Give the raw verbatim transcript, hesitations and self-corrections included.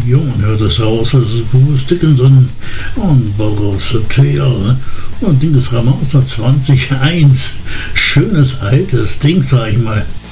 Ja, man hört es raus, das ist Bruce Dickinson und Bottles of Tail. Und Ding ist Ramaster zwanzig eins. Schönes altes Ding, sag ich mal.